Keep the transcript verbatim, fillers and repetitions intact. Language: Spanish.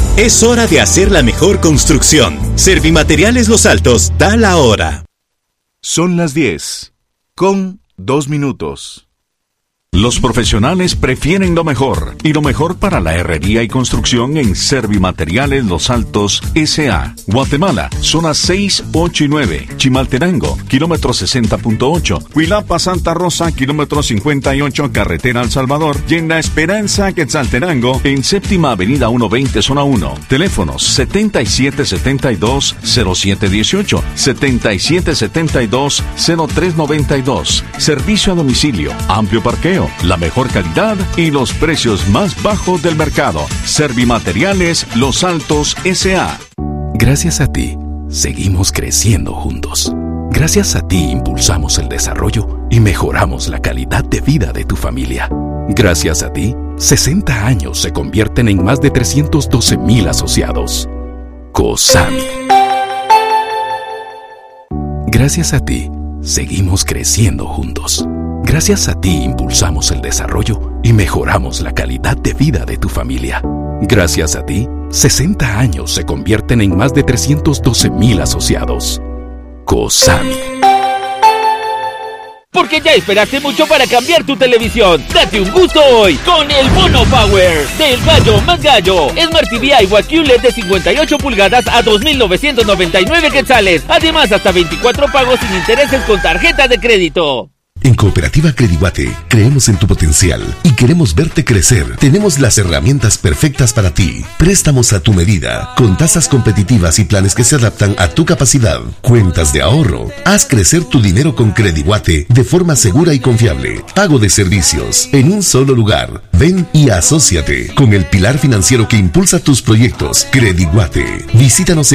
Es hora de hacer la mejor construcción. Servimateriales Los Altos da la hora. Son las diez, con dos minutos. Los profesionales prefieren lo mejor, y lo mejor para la herrería y construcción en Servimateriales Los Altos S A Guatemala, zonas seis, ocho y nueve, Chimaltenango, kilómetro sesenta punto ocho, Huilapa, Santa Rosa, kilómetro cincuenta y ocho, carretera El Salvador, y en La Esperanza, Quetzaltenango, en séptima avenida ciento veinte, zona uno. Teléfonos setenta y siete setenta y dos, cero siete dieciocho, setenta y siete setenta y dos, cero tres noventa y dos. Servicio a domicilio, amplio parqueo, la mejor calidad y los precios más bajos del mercado. Servimateriales Los Altos S A Gracias a ti, seguimos creciendo juntos. Gracias a ti impulsamos el desarrollo y mejoramos la calidad de vida de tu familia. Gracias a ti, sesenta años se convierten en más de trescientos doce mil asociados. COSAMI. Gracias a ti, seguimos creciendo juntos. Gracias a ti impulsamos el desarrollo y mejoramos la calidad de vida de tu familia. Gracias a ti, sesenta años se convierten en más de trescientos doce mil asociados. COSAMI. Porque ya esperaste mucho para cambiar tu televisión. Date un gusto hoy con el Bono Power del Gallo más Gallo. Smart T V iWatch Q L E D de cincuenta y ocho pulgadas a dos mil novecientos noventa y nueve quetzales. Además, hasta veinticuatro pagos sin intereses con tarjeta de crédito. En Cooperativa Crediguate creemos en tu potencial y queremos verte crecer. Tenemos las herramientas perfectas para ti. Préstamos a tu medida, con tasas competitivas y planes que se adaptan a tu capacidad. Cuentas de ahorro. Haz crecer tu dinero con Crediguate de forma segura y confiable. Pago de servicios en un solo lugar. Ven y asóciate con el pilar financiero que impulsa tus proyectos. Crediguate. Visítanos en